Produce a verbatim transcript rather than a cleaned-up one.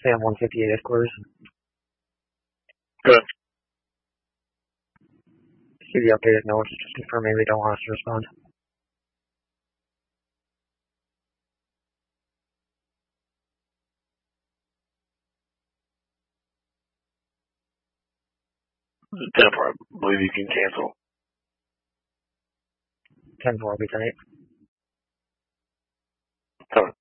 Sam one fifty-eight headquarters. Good. See the updated notes, just confirming they don't want us to respond. ten four, I believe you can cancel. ten four will be tonight. Come on.